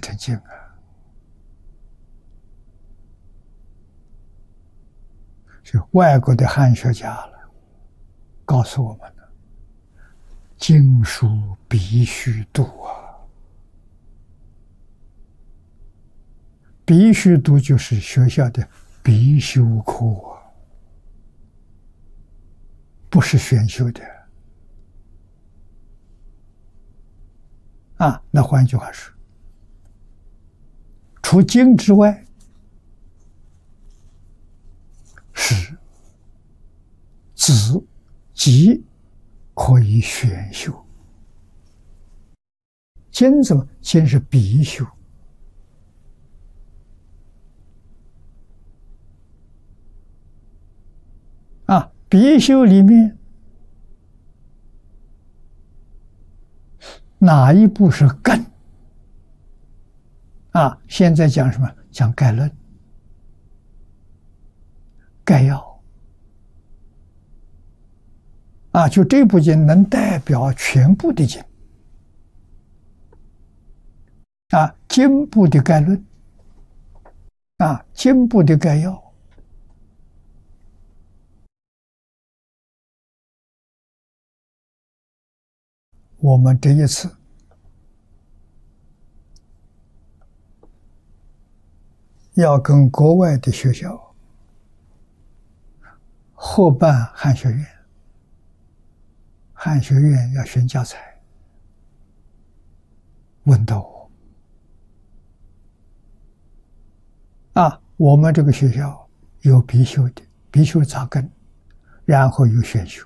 成经啊！是外国的汉学家了，告诉我们了，经书必须读啊！必须读就是学校的必修课啊，不是选修的啊。那换句话说，除经之外，是子集可以选修。经怎么？经是必修啊，必修里面哪一部是根啊？现在讲什么？讲概论、概要啊，就这部经能代表全部的经啊，经部的概论啊，经部的概要。我们这一次要跟国外的学校合办汉学院，汉学院要选教材，问到我啊，我们这个学校有必修的，必修扎根，然后有选修。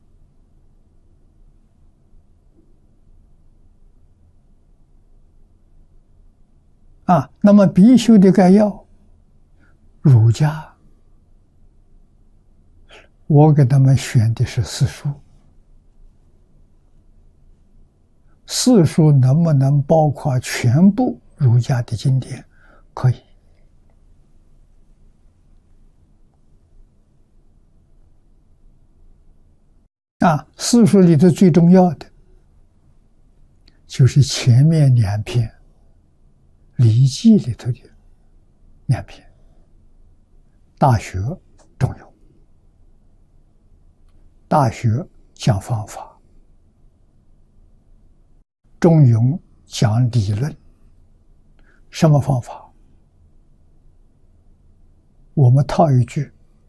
啊，那么必修的概要，儒家，我给他们选的是四书。四书能不能包括全部儒家的经典？可以。啊，四书里头最重要的就是前面两篇。《礼记》里头的两篇，《大学》《中庸》。《大学》讲方法，《中庸》讲理论。什么方法？我们套一句，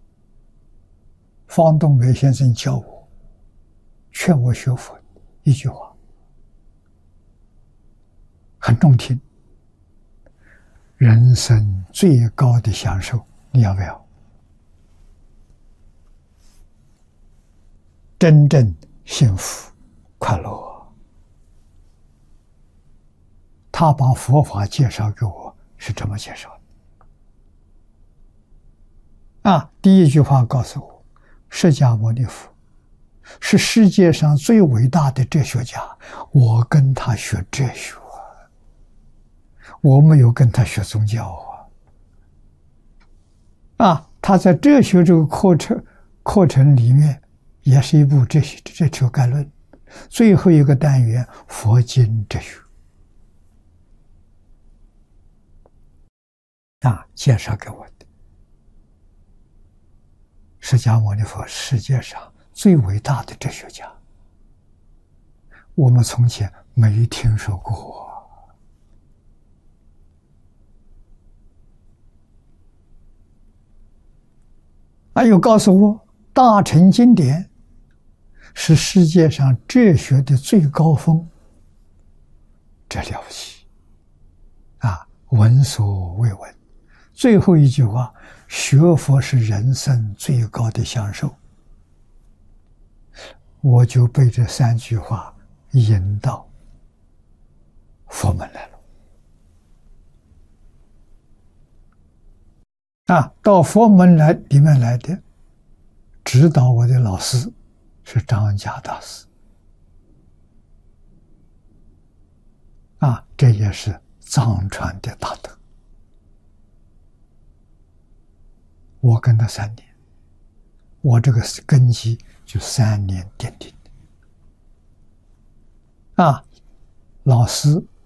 方东梅先生教我、劝我学佛一句话，很中听。人生最高的享受，你要不要？真正幸福、快乐。他把佛法介绍给我，是这么介绍的。啊，第一句话告诉我，释迦牟尼佛是世界上最伟大的哲学家，我跟他学哲学。我没有跟他学宗教啊！他在哲学这个课程里面，也是一部哲学概论，最后一个单元佛经哲学啊，介绍给我的。释迦牟尼佛世界上最伟大的哲学家，我们从前没听说过。又告诉我，大乘经典是世界上哲学的最高峰，这了不起啊！闻所未闻。最后一句话，学佛是人生最高的享受。我就被这三句话引到佛门来了。啊，到佛门里面来的，指导我的老师是张家大师。啊，这也是藏传的大德。我跟他3年，我这个根基就3年奠定的。啊，老师